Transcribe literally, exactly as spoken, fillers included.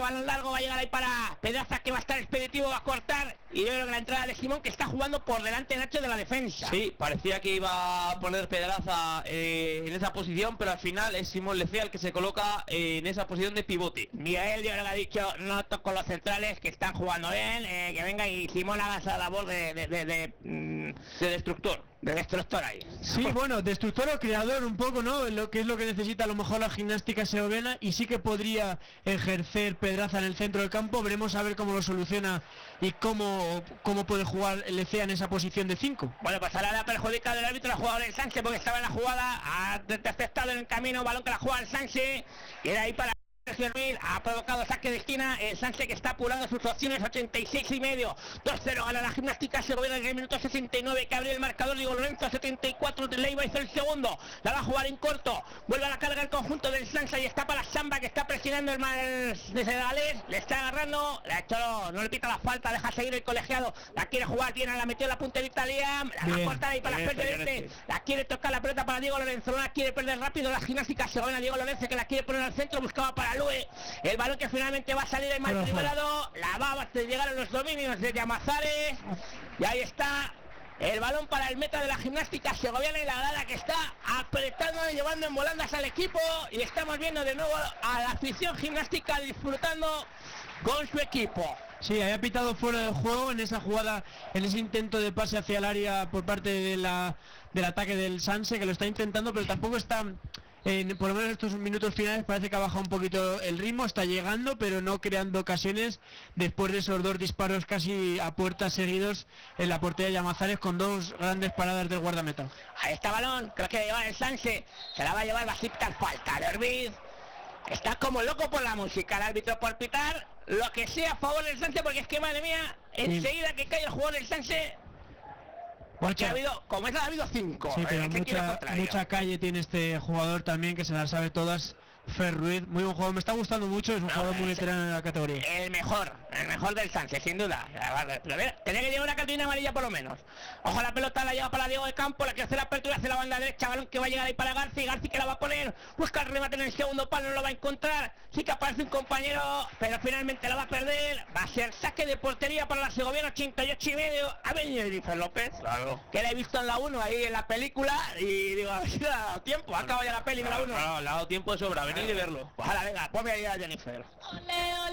balón largo va a llegar ahí para Pedraza, que va a estar expeditivo, va a cortar. Y yo creo que la entrada de Simón, que está jugando por delante, Nacho, de la defensa. Sí, parecía que iba a poner Pedraza eh, en esa posición, pero al final es Simón Lecea el que se coloca eh, en esa posición de pivote. Miguel, yo creo que ha dicho, no toco los centrales, que están jugando bien, eh, que venga y Simón haga esa labor de, de, de, de, mm, de destructor. De destructor ahí. Sí, bueno, destructor o creador un poco, ¿no? Lo que es lo que necesita a lo mejor la gimnástica segoviana, y sí que podría ejercer Pedraza en el centro del campo. Veremos a ver cómo lo soluciona y cómo, cómo puede jugar el Lecea en esa posición de cinco. Bueno, pues ahora le ha perjudicado el árbitro al jugador del Sánchez, porque estaba en la jugada, ha interceptado en el camino, balón que la juega el Sánchez, y era ahí para Sergio Ruiz, ha provocado saque de esquina, el Sánchez que está apurando sus opciones, ochenta y seis y medio, dos cero gana la gimnástica segoviana en el minuto sesenta y nueve, que abre el marcador, Diego Lorenzo, setenta y cuatro, de Leiva hizo el segundo, la va a jugar en corto, vuelve a la carga el conjunto del Sánchez y está para Samba, que está presionando el mal de Senegalés, le está agarrando, le ha hecho, no, no le pita la falta, deja seguir el colegiado, la quiere jugar bien, la metió en la punta de Italia, la va a cortar ahí para las este, la quiere tocar la pelota para Diego Lorenzo, no la quiere perder rápido la gimnástica segoviana, Diego Lorenzo, que la quiere poner al centro, buscaba para Lue, el balón que finalmente va a salir el mal liberado, la va a llegar a los dominios de Llamazares, y ahí está el balón para el meta de la gimnástica segoviana, y la grada que está apretando y llevando en volandas al equipo, y estamos viendo de nuevo a la afición gimnástica disfrutando con su equipo. Sí, había pitado fuera del juego en esa jugada, en ese intento de pase hacia el área por parte de la, del ataque del Sanse, que lo está intentando, pero tampoco está... En, por lo menos estos minutos finales parece que ha bajado un poquito el ritmo, está llegando pero no creando ocasiones después de esos dos disparos casi a puertas seguidos en la portería de Llamazares, con dos grandes paradas del guardameta. Ahí está balón, creo que lleva el Sánchez, se la va a llevar, va a aceptar falta de Orbiz, está como loco por la música el árbitro por pitar lo que sea a favor del Sánchez, porque es que madre mía, enseguida que cae el jugador del Sánchez. Porque ha habido, como es, ha habido cinco. Sí, pero mucha, mucha calle tiene este jugador también, que se las sabe todas. Fer Ruiz, muy buen jugador, me está gustando mucho, es un no, jugador muy veterano en la categoría. El mejor, el mejor del Sánchez, sin duda. Pero mira, tenía que llevar una cartulina amarilla por lo menos. Ojo, la pelota la lleva para Diego de Campo, la que hace la apertura hacia la banda derecha, balón que va a llegar ahí para García, García que la va a poner, busca el remate en el segundo palo, no lo va a encontrar, sí que aparece un compañero, pero finalmente la va a perder, va a ser saque de portería para la segoviana, ochenta y ocho y medio, ha venido Jennifer López, claro, que la he visto en la uno ahí en la película, y digo, a ver si le ha dado tiempo, acaba ya la peli de la uno. No, no, le ha dado tiempo de sobra, venid de verlo. Ojalá, venga, ponme ahí a Jennifer. Ole, ole.